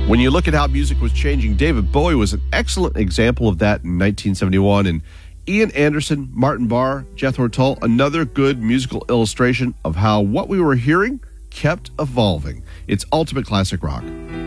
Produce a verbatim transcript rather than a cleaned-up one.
When you look at how music was changing, David Bowie was an excellent example of that in nineteen seventy-one. And Ian Anderson, Martin Barre, Jethro Tull, another good musical illustration of how what we were hearing kept evolving. It's ultimate classic rock.